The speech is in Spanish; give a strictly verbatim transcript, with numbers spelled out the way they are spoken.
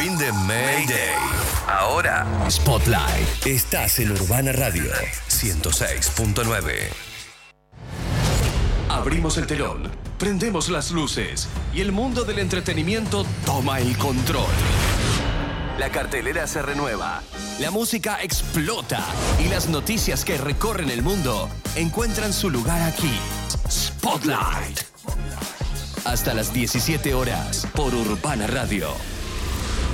fin de Mayday. Ahora, Spotlight. Estás en Urbana Radio ciento seis punto nueve. Abrimos el telón, prendemos las luces y el mundo del entretenimiento toma el control. La cartelera se renueva, la música explota y las noticias que recorren el mundo encuentran su lugar aquí. Spotlight. Hasta las diecisiete horas por Urbana Radio.